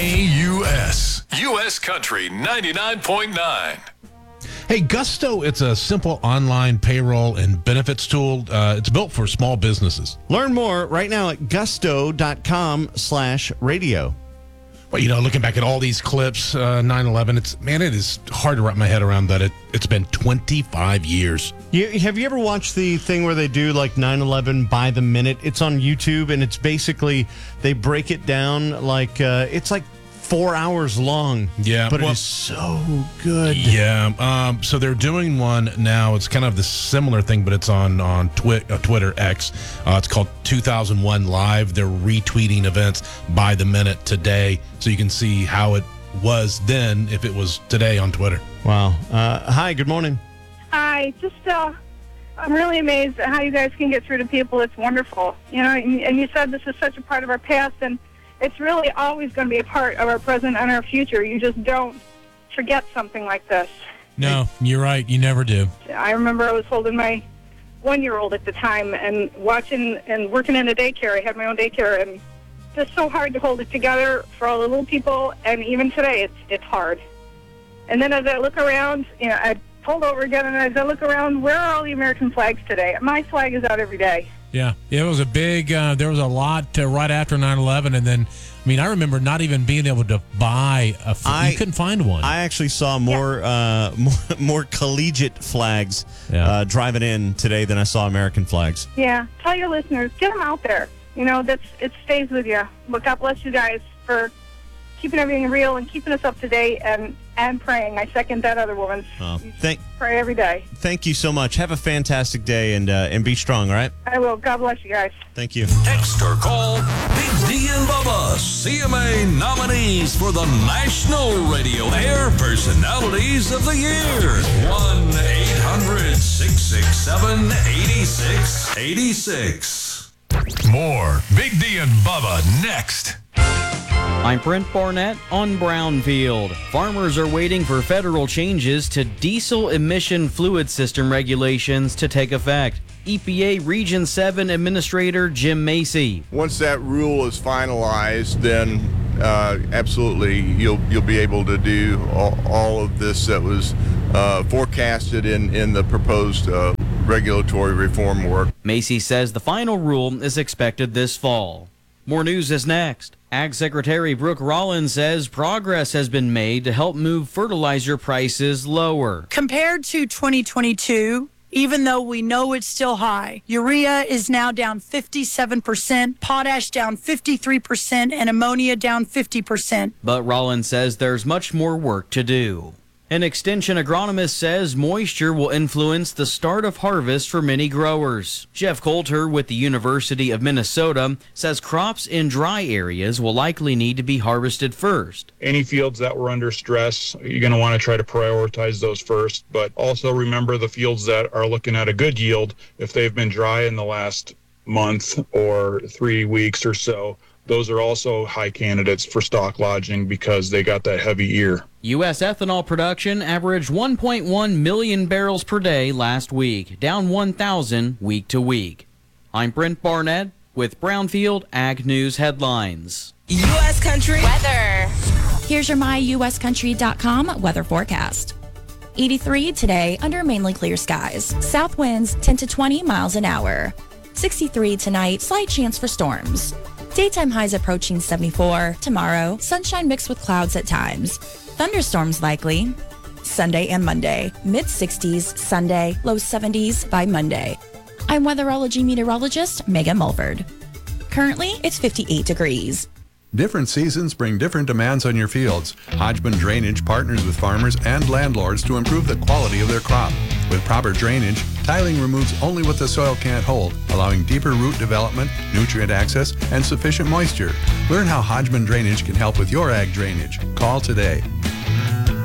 KUS. U.S. Country 99.9. Hey, Gusto, it's a simple online payroll and benefits tool. It's built for small businesses. Learn more right now at gusto.com/radio. Well, looking back at all these clips, 9/11, it is hard to wrap my head around that it's been 25 years. Have you ever watched the thing where they do like 9/11 by the minute? It's on YouTube, and it's basically, they break it down like, it's like 4 hours long. Yeah. But it is so good. Yeah. So they're doing one now. It's kind of the similar thing, but it's on Twitter X. It's called 2001 Live. They're retweeting events by the minute today, so you can see how it was then if it was today on Twitter. Wow. Hi, good morning. Hi. I'm really amazed at how you guys can get through to people. It's wonderful. And you said this is such a part of our past, and it's really always going to be a part of our present and our future. You just don't forget something like this. No, you're right. You never do. I remember I was holding my 1-year-old at the time and watching and working in a daycare. I had my own daycare, and just so hard to hold it together for all the little people. And even today, it's hard. And then as I look around, I pulled over again, and as I look around, where are all the American flags today? My flag is out every day. Yeah, it was a big, there was a lot right after 9/11, and then, I remember not even being able to buy you couldn't find one. I actually saw more collegiate flags driving in today than I saw American flags. Yeah, tell your listeners, get them out there. It stays with you. But God bless you guys for keeping everything real and keeping us up to date and praying. I second that other woman's. Pray every day. Thank you so much. Have a fantastic day and be strong, all right? I will. God bless you guys. Thank you. Text or call Big D and Bubba, CMA nominees for the National Radio Air Personalities of the Year. 1-800-667-8686. More Big D and Bubba next. I'm Brent Barnett on Brownfield. Farmers are waiting for federal changes to diesel emission fluid system regulations to take effect. EPA Region 7 Administrator Jim Macy. Once that rule is finalized, then absolutely you'll be able to do all of this that was forecasted in the proposed regulatory reform work. Macy says the final rule is expected this fall. More news is next. Ag Secretary Brooke Rollins says progress has been made to help move fertilizer prices lower. Compared to 2022, even though we know it's still high, urea is now down 57%, potash down 53%, and ammonia down 50%. But Rollins says there's much more work to do. An extension agronomist says moisture will influence the start of harvest for many growers. Jeff Coulter with the University of Minnesota says crops in dry areas will likely need to be harvested first. Any fields that were under stress, you're going to want to try to prioritize those first, but also remember the fields that are looking at a good yield, if they've been dry in the last month or 3 weeks or so, those are also high candidates for stock lodging because they got that heavy ear. U.S. ethanol production averaged 1.1 million barrels per day last week, down 1,000 week to week. I'm Brent Barnett with Brownfield Ag News Headlines. U.S. Country weather. Here's your myuscountry.com weather forecast. 83 today under mainly clear skies. South winds 10 to 20 miles an hour. 63 tonight, slight chance for storms. Daytime highs approaching 74. Tomorrow, sunshine mixed with clouds at times. Thunderstorms likely. Sunday and Monday, mid-60s Sunday, low 70s by Monday. I'm weatherology meteorologist Megan Mulford. Currently, it's 58 degrees. Different seasons bring different demands on your fields. Hodgman Drainage partners with farmers and landlords to improve the quality of their crop. With proper drainage, tiling removes only what the soil can't hold, allowing deeper root development, nutrient access, and sufficient moisture. Learn how Hodgman Drainage can help with your ag drainage. Call today.